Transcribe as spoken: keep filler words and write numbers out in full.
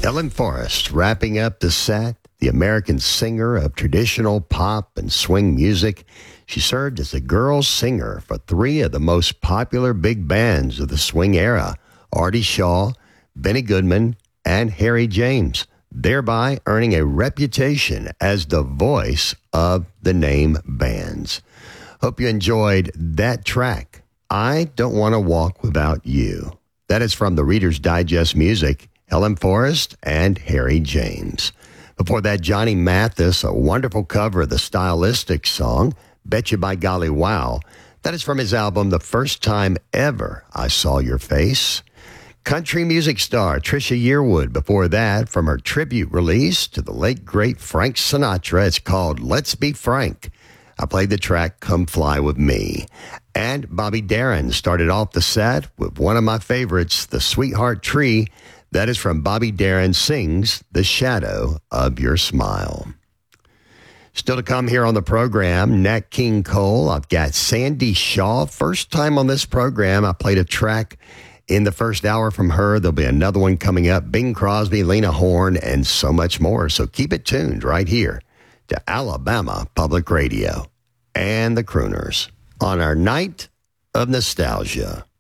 Ellen Forrest wrapping up the set, the American singer of traditional pop and swing music. She served as a girl singer for three of the most popular big bands of the swing era, Artie Shaw, Benny Goodman, and Harry James, thereby earning a reputation as the voice of the name bands. Hope you enjoyed that track, I Don't Want to Walk Without You. That is from the Reader's Digest Music, Ellen Forrest and Harry James. Before that, Johnny Mathis, a wonderful cover of the stylistic song, Betcha by Golly Wow. That is from his album, The First Time Ever I Saw Your Face. Country music star Trisha Yearwood, before that, from her tribute release to the late, great Frank Sinatra. It's called Let's Be Frank. I played the track Come Fly With Me. And Bobby Darin started off the set with one of my favorites, The Sweetheart Tree. That is from Bobby Darin Sings The Shadow of Your Smile. Still to come here on the program, Nat King Cole. I've got Sandy Shaw. First time on this program, I played a track in the first hour from her. There'll be another one coming up. Bing Crosby, Lena Horne, and so much more. So keep it tuned right here to Alabama Public Radio and the Crooners on our Night of Nostalgia.